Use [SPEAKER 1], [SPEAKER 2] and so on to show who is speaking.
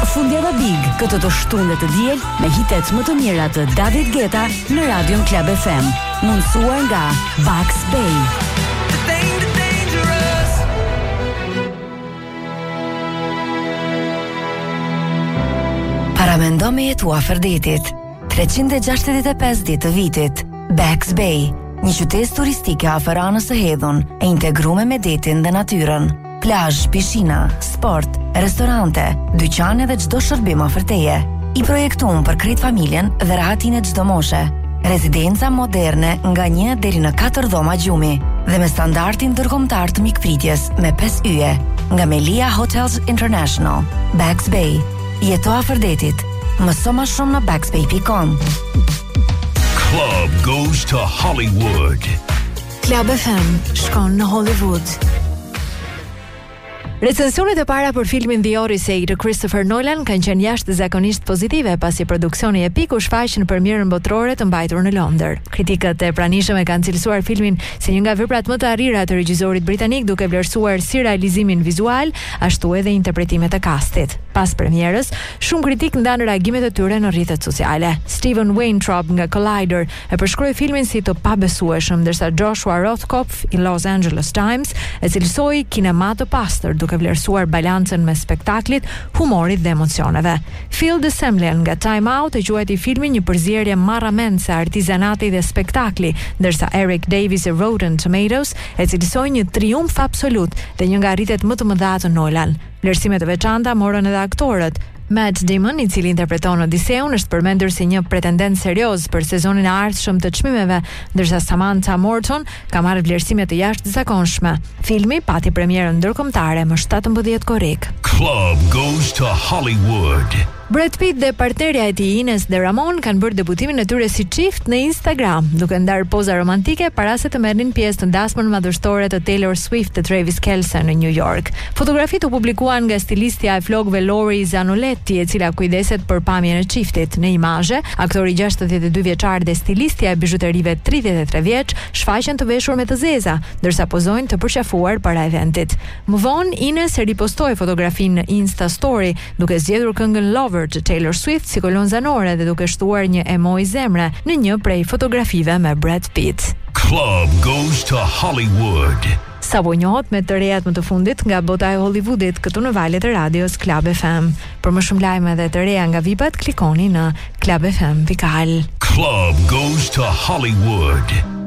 [SPEAKER 1] Përfundjava Big, këtë të shtunë të diel me hitet më të mira të David Guetta në Radion Club FM. Mundësuar nga Bugs Bay. Paramendo me jetu afër detit. 365 ditë të vitit. Bugs Bay, një qytet turistike afër anës së hedhun, e integruar me detin dhe natyrën. Plazh, pishina, sport, restorante, dyqane dhe çdo shërbim afër teje. I projektuar për krejt familjen dhe rahatinë çdo moshe. Rezidenca moderne nga 1 deri në 4 dhoma gjumi dhe me standardin ndërkombëtar të mikpritjes me 5 yje nga Melia Hotels International. Bugs Bay, jeto afër detit. Mëso më shumë në bugsbay.com.
[SPEAKER 2] Club goes to Hollywood.
[SPEAKER 3] Club FM shkon në Hollywood. Recensionet e para për filmin The Odyssey të Christopher Nolan kanë qenë jashtëzakonisht pozitive pasi produksioni epik u shfaq në premierën botërore të mbajtur në Londër. Kritikët e pranishëm e kanë cilësuar filmin si një nga veprat më të arrira të regjisorit britanik, duke vlerësuar si realizimin vizual, ashtu edhe interpretimet e kastit. Pas premierës, shumë kritik ndanë reagimet e tyre në rrjetet sociale. Steven Weintraub nga Collider e përshkroi filmin si të pabesueshëm, ndërsa Joshua Rothkopf i Los Angeles Times e cilësoi kinema të pastër, duke vlerësuar balancën me spektaklit, humorit dhe emocioneve. Phil DeSemlian nga Time Out e quajti filmin një përzierje marramendse artizanati dhe spektakli, ndërsa Eric Davis e Rotten Tomatoes e cilësoi një triumf absolut dhe një nga rritet më të mëdha të Nolan. Vlerësimet e veçanta morën edhe aktorët. Matt Damon, i cili interpreton Odiseun, është përmendur si një pretendent serioz për sezonin e ardhshëm të çmimeve, ndërsa Samantha Morton ka marrë vlerësime të jashtëzakonshme. Filmi pati premierën ndërkombëtare më 17 korrik.
[SPEAKER 2] Club goes to Hollywood.
[SPEAKER 3] Brad Pitt dhe partnerja e tij Ines de Ramon kanë bërë debutimin e tyre si çift në Instagram, duke ndarë poza romantike para se të merrnin pjesë në dasmën madhështore të Taylor Swift të Travis Kelce në New York. Fotografitë u publikuan nga stilistja e flokëve Lori Zanoletti, e cila kujdeset për pamjen e çiftit. Në imazhe, aktori 62 vjeçar dhe stilistja e bijuterive 33 vjeç shfaqen të veshur me të zeza, ndërsa pozojnë të përqafuar para eventit. Më vonë, Ines e ripostoi fotografinë në Insta Story, duke zgjedhur këngën Lover të Taylor Swift si kolon zanore dhe duke shtuar një emoj zemre në një prej fotografive me Brad Pitt.
[SPEAKER 2] Club goes to Hollywood.
[SPEAKER 3] Sa po njohët me të rejat më të fundit nga bota e Hollywoodit këtu në valët e radios Club FM. Për më shumë lajme dhe të reja nga vipat, klikoni në clubfm.al.
[SPEAKER 2] Club goes to Hollywood.